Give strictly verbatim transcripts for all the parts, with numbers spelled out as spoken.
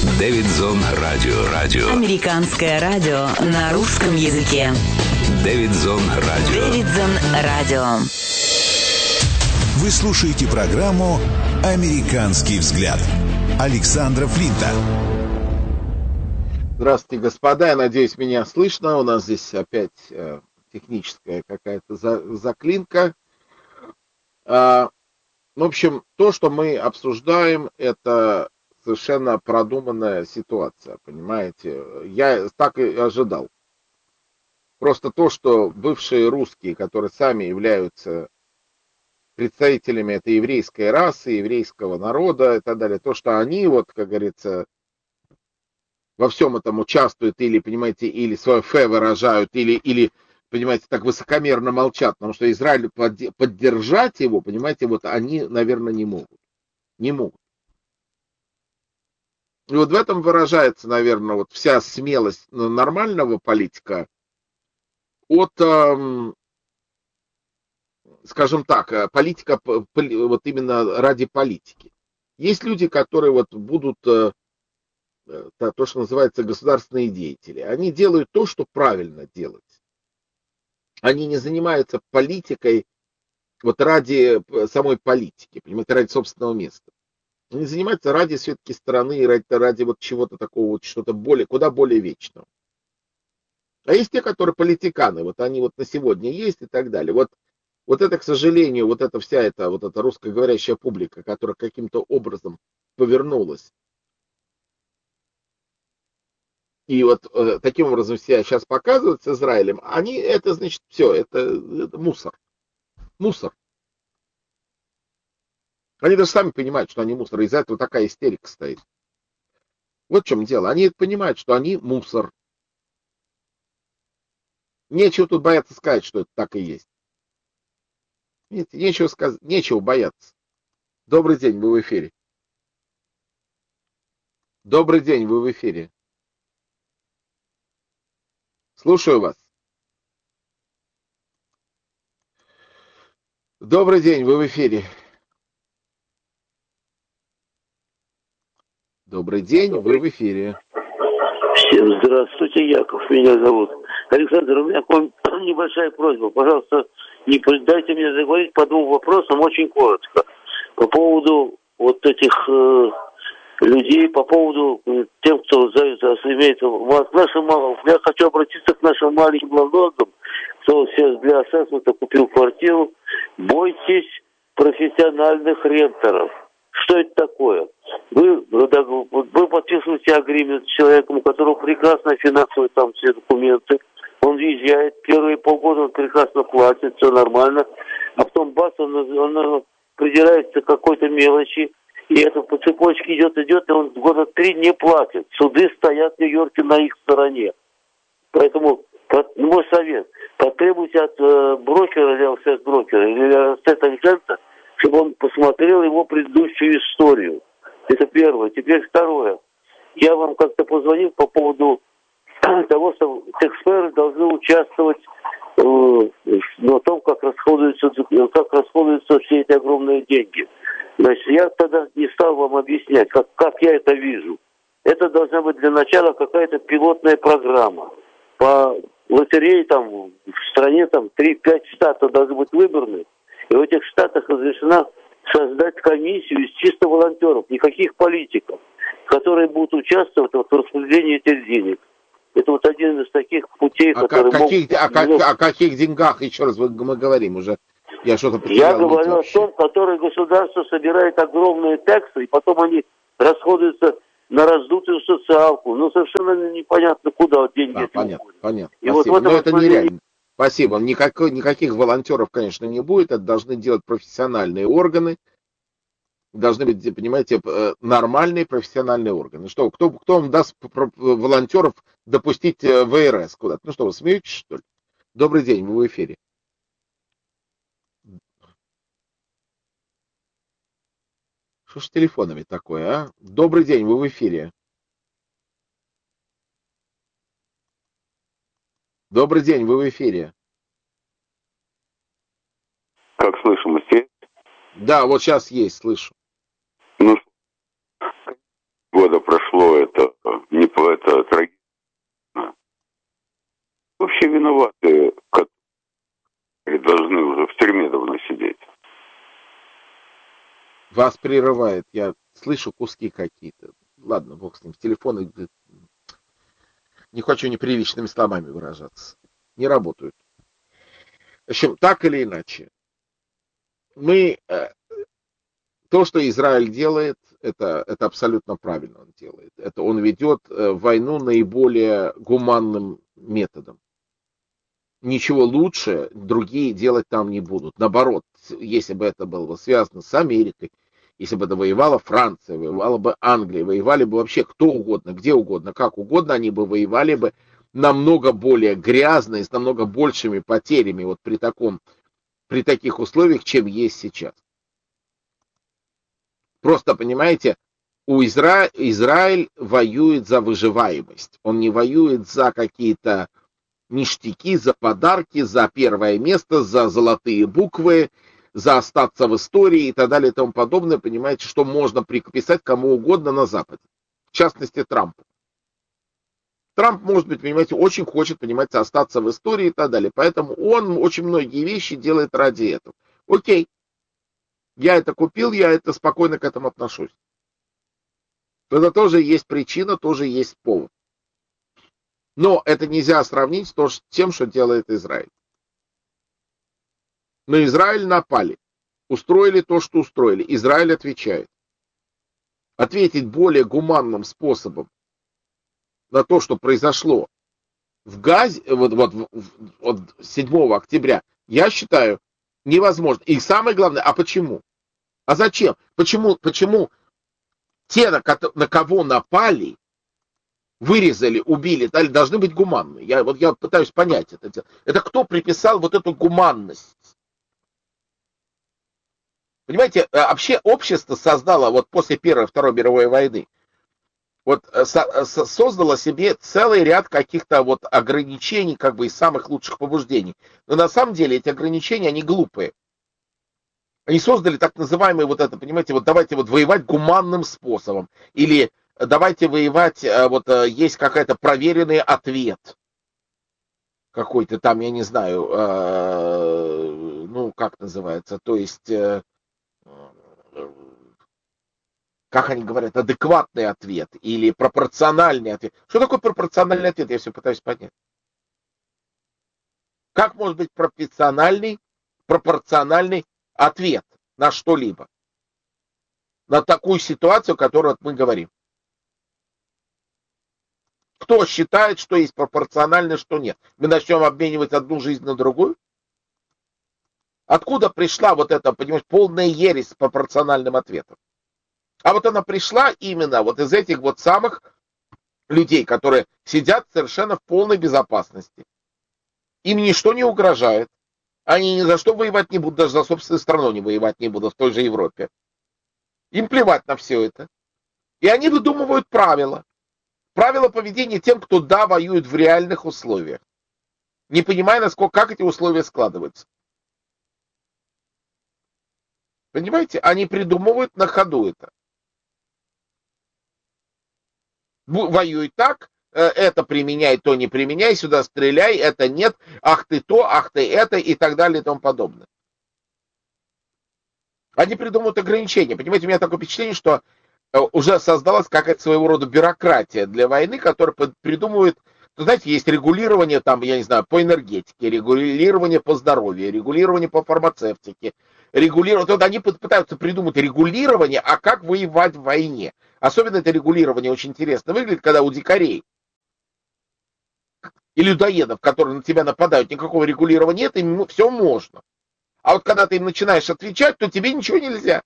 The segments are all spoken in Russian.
Дэвидзон Радио. Радио. Американское радио на русском языке. Дэвидзон Радио. Дэвидзон Радио. Вы слушаете программу «Американский взгляд» Александра Флинта. Здравствуйте, господа. Я надеюсь, меня слышно. У нас здесь опять э, техническая какая-то за, заклинка. А, в общем, то, что мы обсуждаем, это совершенно продуманная ситуация, понимаете? Я так и ожидал. Просто то, что бывшие русские, которые сами являются представителями этой еврейской расы, еврейского народа и так далее, то, что они, вот, как говорится, во всем этом участвуют или, понимаете, или свое фе выражают, или, или, понимаете, так высокомерно молчат, потому что Израиль поддержать его, понимаете, вот они, наверное, не могут. Не могут. И вот в этом выражается, наверное, вот вся смелость нормального политика от, скажем так, политика вот именно ради политики. Есть люди, которые вот будут, то, что называется, государственные деятели. Они делают то, что правильно делать. Они не занимаются политикой вот ради самой политики, понимаете, ради собственного места. Они занимаются ради все-таки страны и ради, ради вот чего-то такого, вот что-то более, куда более вечного. А есть те, которые политиканы, вот они вот на сегодня есть и так далее. Вот, вот это, к сожалению, вот эта вся эта, вот эта русскоговорящая публика, которая каким-то образом повернулась. И вот э, таким образом себя сейчас показывают с Израилем, они, это значит все, это, это мусор. Мусор. Они даже сами понимают, что они мусор, из-за этого такая истерика стоит. Вот в чем дело. Они понимают, что они мусор. Нечего тут бояться сказать, что это так и есть. Видите, нечего сказать, нечего бояться. Добрый день, вы в эфире. Добрый день, вы в эфире. Слушаю вас. Добрый день, вы в эфире. Добрый день, вы в эфире. Всем здравствуйте, Яков меня зовут. Александр, у меня к вам небольшая просьба. Пожалуйста, не дайте мне заговорить по двум вопросам очень коротко. По поводу вот этих э, людей, по поводу э, тем, кто имеет нашим малым. Я хочу обратиться к нашим маленьким ландонам, кто сейчас для ассессмента купил квартиру. Бойтесь профессиональных ренторов. Что это такое? Вы, вы подписываете агримент с человеком, у которого прекрасные финансовые там все документы. Он въезжает, первые полгода он прекрасно платит, все нормально. А потом бац, он, он, он придирается к какой-то мелочи. И это по цепочке идет, идет, и он года три не платит. Суды стоят в Нью-Йорке на их стороне. Поэтому мой совет. Потребуйте от э, брокера или ассет-брокера, или ассет-агента, чтобы он посмотрел его предыдущую историю. Это первое. Теперь второе. Я вам как-то позвонил по поводу того, что эксперты должны участвовать э, в том, как расходуются, как расходуются все эти огромные деньги. Значит, я тогда не стал вам объяснять, как, как я это вижу. Это должна быть для начала какая-то пилотная программа. По лотерее там в стране там три-пять штатов должны быть выбраны. И в этих штатах разрешено создать комиссию из чисто волонтеров, никаких политиков, которые будут участвовать в распределении этих денег. Это вот один из таких путей, а которые каких, могут... А как, о каких деньгах, еще раз мы говорим уже? Я что-то потерял. Я говорю о том, который государство собирает огромные таксы, и потом они расходуются на раздутую социалку. Ну, совершенно непонятно, куда деньги а, понятно, уходят. понятно. И Спасибо. вот Но это распределении... нереально. Спасибо. Никакой, никаких волонтеров, конечно, не будет. Это должны делать профессиональные органы. Должны быть, понимаете, нормальные профессиональные органы. Что, кто, кто вам даст волонтеров допустить в эр эс куда-то? Ну что, вы смеетесь, что ли? Добрый день, вы в эфире. Что ж с телефонами такое, а? Добрый день, вы в эфире. Добрый день, вы в эфире. Как слышимость есть? Да, вот сейчас есть, слышу. Ну, года прошло, это виноваты, которые должны уже в тюрьме давно сидеть? Вас прерывает, я слышу куски какие-то. Ладно, бог с ним, с телефона. Не хочу неприличными словами выражаться. Не работают. В общем, так или иначе, мы... То, что Израиль делает, это, это абсолютно правильно он делает. Это он ведет войну наиболее гуманным методом. Ничего лучше другие делать там не будут. Наоборот, если бы это было связано с Америкой, если бы это воевала Франция, воевала бы Англия, воевали бы вообще кто угодно, где угодно, как угодно, они бы воевали бы намного более грязно и с намного большими потерями вот при, таком, при таких условиях, чем есть сейчас. Просто, понимаете, у Изра... Израиль воюет за выживаемость. Он не воюет за какие-то ништяки, за подарки, за первое место, за золотые буквы, за остаться в истории и так далее и тому подобное. Понимаете, что можно приписать кому угодно на Западе. В частности, Трампу. Трамп, может быть, понимаете, очень хочет, понимаете, остаться в истории и так далее. Поэтому он очень многие вещи делает ради этого. Окей. Я это купил, я это спокойно к этому отношусь. Это тоже есть причина, тоже есть повод. Но это нельзя сравнить с тем, что делает Израиль. На Израиль напали. Устроили то, что устроили. Израиль отвечает. Ответить более гуманным способом на то, что произошло в Газе, вот, вот, вот седьмого октября, я считаю, невозможно. И самое главное, а почему? А зачем? Почему, почему те, на, на кого напали, вырезали, убили, должны быть гуманны? Я, вот я пытаюсь понять это. Это кто приписал вот эту гуманность? Понимаете, вообще общество создало вот после Первой и Второй мировой войны, вот со, со, создало себе целый ряд каких-то вот ограничений, как бы из самых лучших побуждений. Но на самом деле эти ограничения, они глупые. Они создали так называемый вот это, понимаете, вот давайте вот воевать гуманным способом. Или давайте воевать, вот есть какой-то проверенный ответ. Какой-то там, я не знаю, э, ну, как называется, то есть, э, как они говорят, адекватный ответ или пропорциональный ответ. Что такое пропорциональный ответ? Я все пытаюсь понять. Как может быть пропорциональный, пропорциональный ответ на что-либо? На такую ситуацию, о которой мы говорим. Кто считает, что есть пропорционально, что нет? Мы начнем обменивать одну жизнь на другую? Откуда пришла вот эта, понимаешь, полная ересь с пропорциональным ответом? А вот она пришла именно вот из этих вот самых людей, которые сидят совершенно в полной безопасности. Им ничто не угрожает. Они ни за что воевать не будут, даже за собственную страну не воевать не будут в той же Европе. Им плевать на все это. И они выдумывают правила. Правила поведения тем, кто, да, воюет в реальных условиях. Не понимая, насколько, как эти условия складываются. Понимаете? Они придумывают на ходу это. Воюй так, это применяй, то не применяй, сюда стреляй, это нет, ах ты то, ах ты это и так далее и тому подобное. Они придумывают ограничения. Понимаете, у меня такое впечатление, что уже создалась какая-то своего рода бюрократия для войны, которая придумывает, ну, знаете, есть регулирование там, я не знаю, по энергетике, регулирование по здоровью, регулирование по фармацевтике, регулирование. Вот они пытаются придумать регулирование, а как воевать в войне. Особенно это регулирование очень интересно выглядит, когда у дикарей и людоедов, которые на тебя нападают, никакого регулирования нет, им все можно. А вот когда ты им начинаешь отвечать, то тебе ничего нельзя.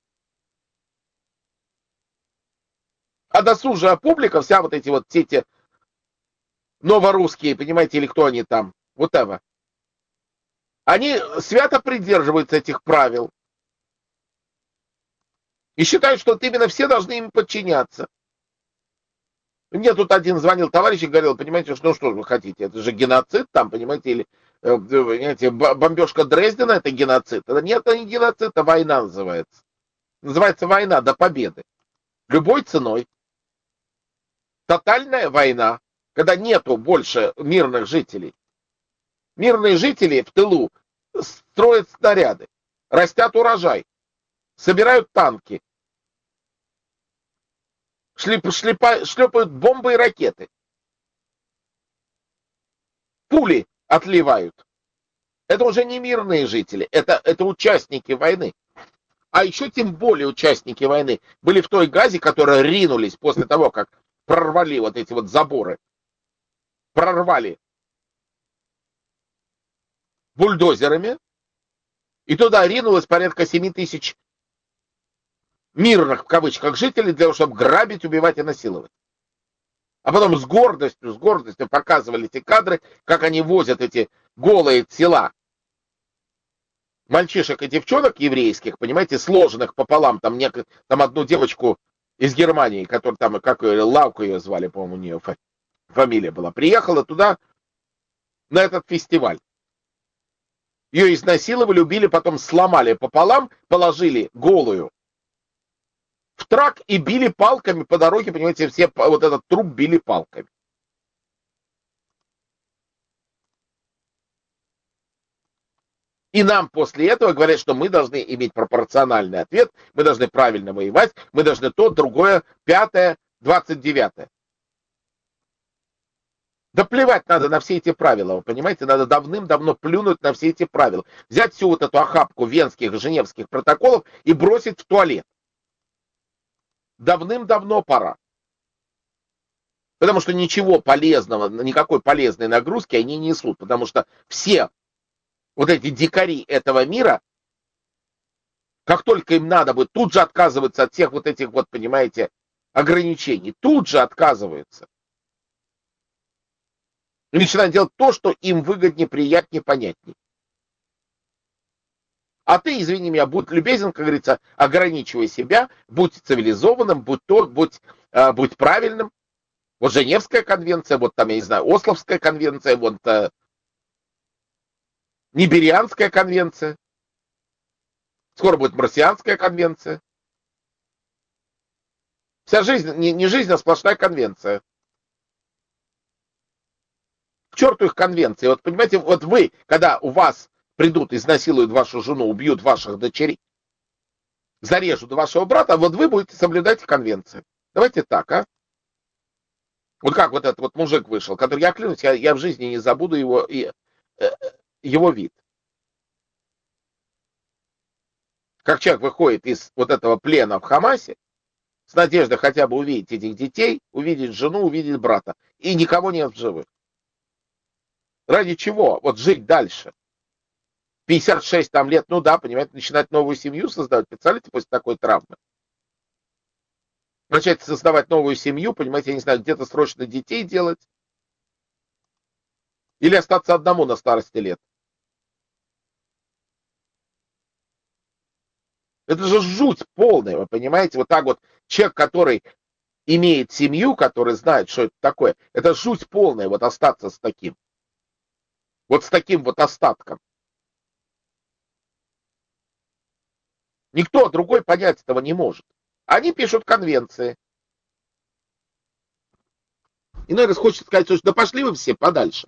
А досужая публика, вся вот эти вот все эти новорусские, понимаете, или кто они там, вот это, они свято придерживаются этих правил. И считают, что вот именно все должны им подчиняться. Мне тут один звонил товарищ и говорил, понимаете, что, ну что вы хотите, это же геноцид там, понимаете, или понимаете, бомбежка Дрездена, это геноцид. Нет, это не геноцид, это война называется. Называется война до победы. Любой ценой. Тотальная война, когда нету больше мирных жителей. Мирные жители в тылу строят снаряды, растят урожай, собирают танки, шлеп, шлепа, шлепают бомбы и ракеты, пули отливают. Это уже не мирные жители, это, это участники войны. А еще тем более участники войны были в той Газе, которые ринулись после того, как прорвали вот эти вот заборы, прорвали бульдозерами, и туда ринулось порядка семи тысяч мирных, в кавычках, жителей для того, чтобы грабить, убивать и насиловать. А потом с гордостью, с гордостью показывали эти кадры, как они возят эти голые тела мальчишек и девчонок еврейских, понимаете, сложенных пополам, там, нек... там одну девочку из Германии, которая там, как ее, Лаука ее звали, по-моему, у нее фамилия была, приехала туда, на этот фестиваль. Ее изнасиловали, убили, потом сломали пополам, положили голую в трак и били палками по дороге, понимаете, все вот этот труп били палками. И нам после этого говорят, что мы должны иметь пропорциональный ответ, мы должны правильно воевать, мы должны то, другое, пятое, двадцать девятое. Да плевать надо на все эти правила, вы понимаете, надо давным-давно плюнуть на все эти правила. Взять всю вот эту охапку венских и женевских протоколов и бросить в туалет. Давным-давно пора. Потому что ничего полезного, никакой полезной нагрузки они не несут, потому что все вот эти дикари этого мира, как только им надо будет, тут же отказываются от всех вот этих вот, понимаете, ограничений. Тут же отказываются. И начинают делать то, что им выгоднее, приятнее, понятнее. А ты, извини меня, будь любезен, как говорится, ограничивай себя, будь цивилизованным, будь то, будь, э, будь правильным. Вот Женевская конвенция, вот там, я не знаю, Ословская конвенция, вот э, Ниберианская конвенция. Скоро будет Марсианская конвенция. Вся жизнь, не, не жизнь, а сплошная конвенция. К черту их конвенции. Вот понимаете, вот вы, когда у вас придут, изнасилуют вашу жену, убьют ваших дочерей, зарежут вашего брата, вот вы будете соблюдать конвенции. Давайте так, а? Вот как вот этот вот мужик вышел, который, я клянусь, я, я в жизни не забуду его, и, э, его вид. Как человек выходит из вот этого плена в Хамасе, с надеждой хотя бы увидеть этих детей, увидеть жену, увидеть брата, и никого нет в живых. Ради чего? Вот жить дальше. пятьдесят шесть там лет, ну да, понимаете, начинать новую семью создавать, представляете, после такой травмы. Начать создавать новую семью, понимаете, я не знаю, где-то срочно детей делать. Или остаться одному на старости лет. Это же жуть полная, вы понимаете, вот так вот человек, который имеет семью, который знает, что это такое, это жуть полная, вот остаться с таким. Вот с таким вот остатком. Никто другой понять этого не может. Они пишут конвенции. Иной раз хочется сказать, что да пошли вы все подальше.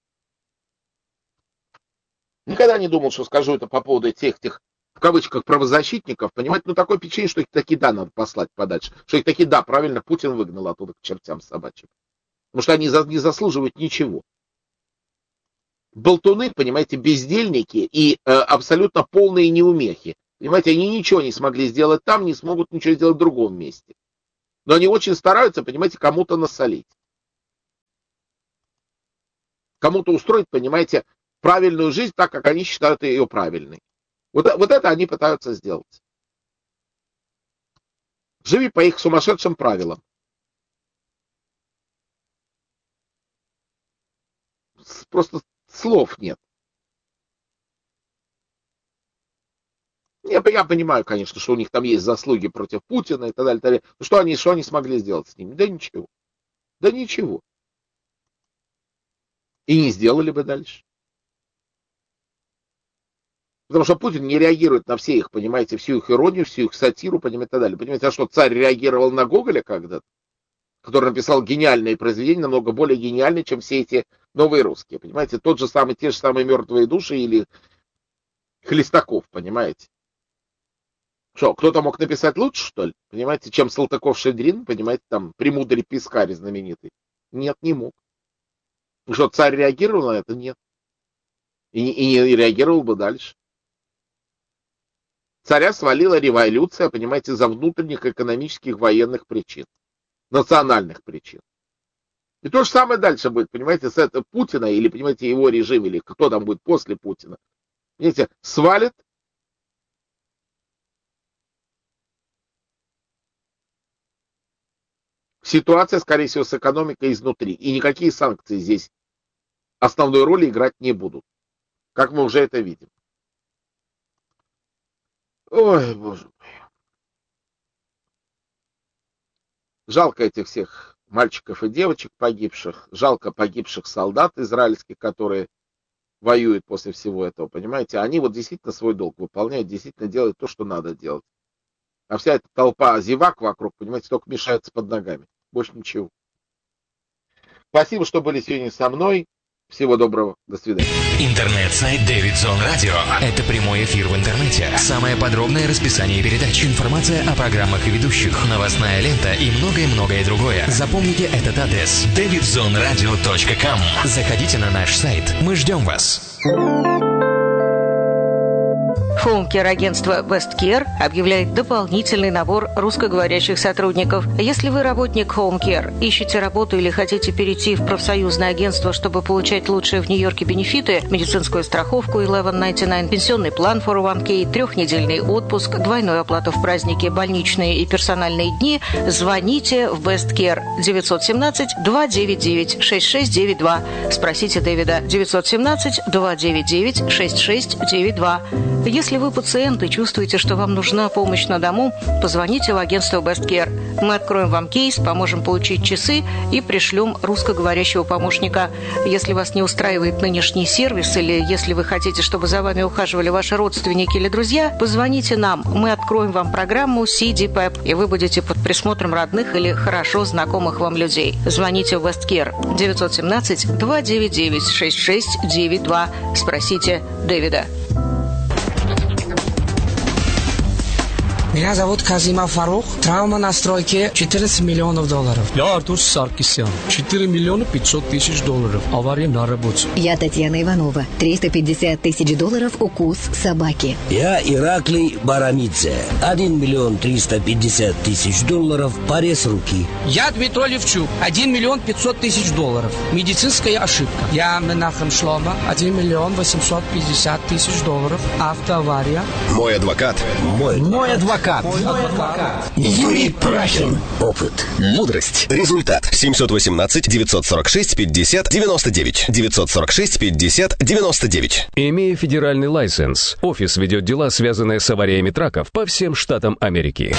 Никогда не думал, что скажу это по поводу тех, тех в кавычках, правозащитников, понимаете, ну такое впечатление, что их таки да надо послать подальше. Что их таки да, правильно, Путин выгнал оттуда к чертям собачьим. Потому что они не заслуживают ничего. Болтуны, понимаете, бездельники и э, абсолютно полные неумехи. Понимаете, они ничего не смогли сделать там, не смогут ничего сделать в другом месте. Но они очень стараются, понимаете, кому-то насолить. Кому-то устроить, понимаете, правильную жизнь так, как они считают ее правильной. Вот, вот это они пытаются сделать. Живи по их сумасшедшим правилам. Просто слов нет. Я, я понимаю, конечно, что у них там есть заслуги против Путина и так далее. И так далее. Но что они, что они смогли сделать с ними? Да ничего. Да ничего. И не сделали бы дальше. Потому что Путин не реагирует на все их, понимаете, всю их иронию, всю их сатиру, понимаете, и так далее. Понимаете, а что, царь реагировал на Гоголя когда-то, который написал гениальные произведения, намного более гениальные, чем все эти новые русские, понимаете? Тот же самый, те же самые мертвые души или Хлестаков, понимаете? Что, кто-то мог написать лучше, что ли? Понимаете, чем Салтыков-Щедрин, понимаете, там, премудрый пискарь знаменитый? Нет, не мог. Что, царь реагировал на это? Нет. И, и не реагировал бы дальше. Царя свалила революция, понимаете, за внутренних экономических военных причин. Национальных причин. И то же самое дальше будет, понимаете, с этого Путина, или, понимаете, его режим, или кто там будет после Путина. Понимаете, свалит. Ситуация, скорее всего, с экономикой изнутри. И никакие санкции здесь основной роли играть не будут. Как мы уже это видим. Ой, боже мой. Жалко этих всех мальчиков и девочек погибших. Жалко погибших солдат израильских, которые воюют после всего этого. Понимаете, они вот действительно свой долг выполняют, действительно делают то, что надо делать. А вся эта толпа зевак вокруг, понимаете, только мешается под ногами. Больше ничего. Спасибо, что были сегодня со мной. Всего доброго. До свидания. Интернет-сайт Davidson Radio. Это прямой эфир в интернете. Самое подробное расписание передач. Информация о программах и ведущих. Новостная лента и многое-многое другое. Запомните этот адрес. дэвид зон радио точка ком. Заходите на наш сайт. Мы ждем вас. Хоум-кер-агентство Best Care объявляет дополнительный набор русскоговорящих сотрудников. Если вы работник Home Care, ищете работу или хотите перейти в профсоюзное агентство, чтобы получать лучшие в Нью-Йорке бенефиты, медицинскую страховку eleven ninety-nine, пенсионный план фор о ван кей, трехнедельный отпуск, двойную оплату в праздники, больничные и персональные дни, звоните в Best Care девять один семь два девять девять шесть шесть девять два. Спросите Дэвида девять один семь два девять девять шесть шесть девять два. Если вы пациент и чувствуете, что вам нужна помощь на дому, позвоните в агентство Best Care. Мы откроем вам кейс, поможем получить часы и пришлем русскоговорящего помощника. Если вас не устраивает нынешний сервис или если вы хотите, чтобы за вами ухаживали ваши родственники или друзья, позвоните нам. Мы откроем вам программу си ди пэп, и вы будете под присмотром родных или хорошо знакомых вам людей. Звоните в Best Care девять один семь два девять девять шесть шесть девять два. Спросите Дэвида. Меня зовут Казима Фарух. Травма на стройке четырнадцать миллионов долларов. Я Артур Саркисян. четыре миллиона пятьсот тысяч долларов. Авария на работе. Я Татьяна Иванова. триста пятьдесят тысяч долларов укус собаки. Я Ираклий Барамидзе. один миллион триста пятьдесят тысяч долларов. Порез руки. Я Дмитрий Левчук. один миллион пятьсот тысяч долларов. Медицинская ошибка. Я Менахем Шлома. один миллион восемьсот пятьдесят тысяч долларов. Автоавария. Мой адвокат. Мой. Мой адвокат. Юрий Прахин. Опыт. Мудрость. Результат. семь один восемь девять сорок шесть пятьдесят девяносто девять. девять сорок шесть пятьдесят девяносто девять. Имея федеральный лайсенс, офис ведет дела, связанные с авариями траков по всем штатам Америки.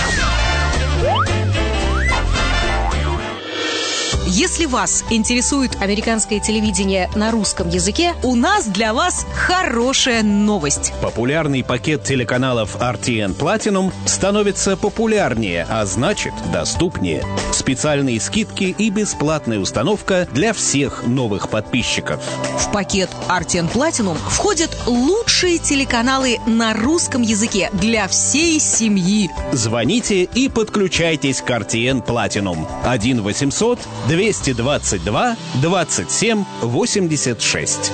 Если вас интересует американское телевидение на русском языке, у нас для вас хорошая новость. Популярный пакет телеканалов ар ти эн Platinum становится популярнее, а значит доступнее. Специальные скидки и бесплатная установка для всех новых подписчиков. В пакет ар ти эн Platinum входят лучшие телеканалы на русском языке для всей семьи. Звоните и подключайтесь к ар ти эн Platinum. один восемьсот двести двадцать два двадцать семь восемьдесят шесть.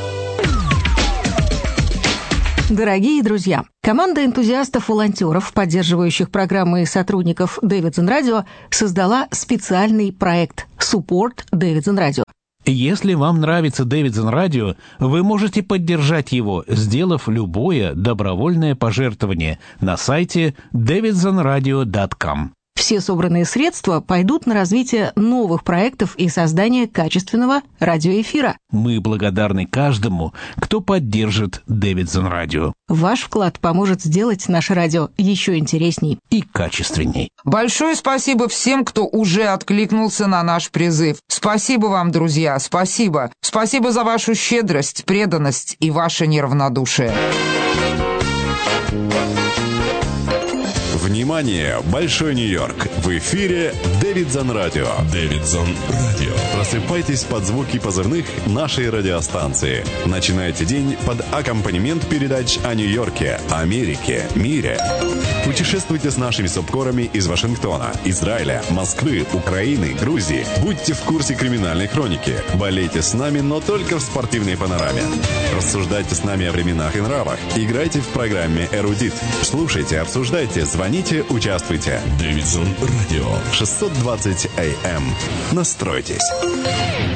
Дорогие друзья, команда энтузиастов-волонтеров, поддерживающих программы и сотрудников Davidson Radio, создала специальный проект Support Davidson Radio. Если вам нравится Davidson Radio, вы можете поддержать его, сделав любое добровольное пожертвование на сайте дэвидсон радио точка ком. Все собранные средства пойдут на развитие новых проектов и создание качественного радиоэфира. Мы благодарны каждому, кто поддержит Davidson Radio. Ваш вклад поможет сделать наше радио еще интересней и качественней. Большое спасибо всем, кто уже откликнулся на наш призыв. Спасибо вам, друзья, спасибо. Спасибо за вашу щедрость, преданность и ваше неравнодушие. Внимание! Внимание, Большой Нью-Йорк. В эфире Дэвидсон Радио. Дэвидсон Радио. Просыпайтесь под звуки позывных нашей радиостанции. Начинайте день под аккомпанемент передач о Нью-Йорке, Америке, мире. Путешествуйте с нашими субкорами из Вашингтона, Израиля, Москвы, Украины, Грузии. Будьте в курсе криминальной хроники. Болейте с нами, но только в спортивной панораме. Рассуждайте с нами о временах и нравах. Играйте в программе «Эрудит». Слушайте, обсуждайте, звоните, участвуйте. Дэвидсон Радио. шестьсот двадцать эй эм. Настройтесь.